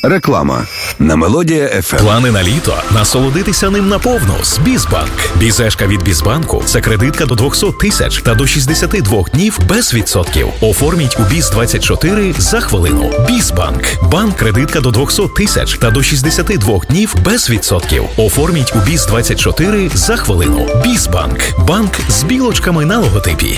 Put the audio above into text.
Реклама на Мелодія ФМ. Плани на літо? Насолодитися ним наповну з Бізбанк. Бізешка від Бізбанку – це кредитка до 200 тисяч та до 62 днів без відсотків. Оформіть у Біз-24 за хвилину. Бізбанк. Банк-кредитка до 200 тисяч та до 62 днів без відсотків. Оформіть у Біз-24 за хвилину. Бізбанк. Банк з білочками на логотипі.